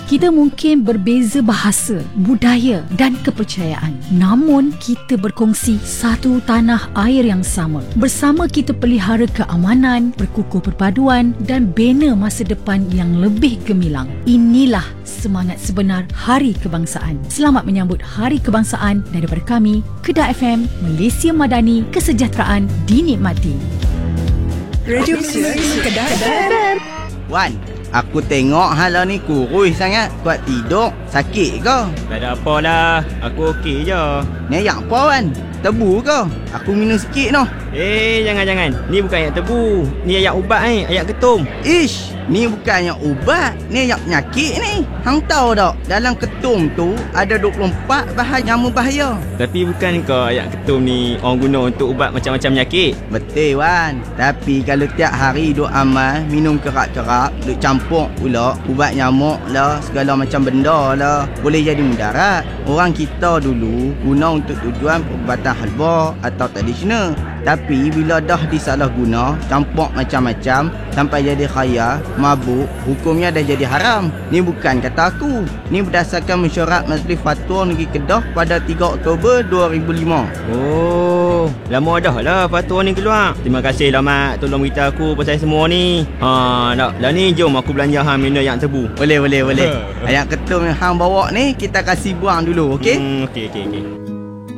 Kita mungkin berbeza bahasa, budaya dan kepercayaan. Namun, kita berkongsi satu tanah air yang sama. Bersama kita pelihara keamanan, berkukuh perpaduan dan bina masa depan yang lebih gemilang. Inilah semangat sebenar Hari Kebangsaan. Selamat menyambut Hari Kebangsaan daripada kami, Kedah FM, Malaysia Madani, kesejahteraan dinikmati. Radio Malaysia Kedah FM. Wan, aku tengok halau ni kurus sangat. Kuat tidur, sakit ke? Tak ada apalah, aku okey je. Ni ayak apa Wan? Tebu ke? Aku minum sikit noh. Jangan. Ni bukan ayak tebu. Ni ayak ubat ayak ketum. Ish, ni bukan ayak ubat. Ni ayak penyakit ni. Hang tahu tak, dalam ketum tu ada 24 bahan nyamuk bahaya. Tapi bukan ke ayak ketum ni orang guna untuk ubat macam-macam penyakit? Betul Wan. Tapi kalau tiap hari duk amal, minum kerak-kerak, duk campur pula ubat nyamuk lah, segala macam benda lah, boleh jadi mudarat. Orang kita dulu guna untuk tujuan perubatan halba atau tradisional. Tapi bila dah disalah guna, campur macam-macam sampai jadi khaya, mabuk, hukumnya dah jadi haram. Ni bukan kata aku. Ni berdasarkan mesyuarat Majlis Fatwa Negeri Kedah pada 3 Oktober 2005. Oh, lama dah lah fatwa ni keluar. Terima kasih lah Mat, tolong beritahu aku pasal semua ni. Dah ni jom aku belanja hang minum yang tebu. Boleh. Ayak ketum yang hang bawa ni kita kasih buang dulu, okey? Okey.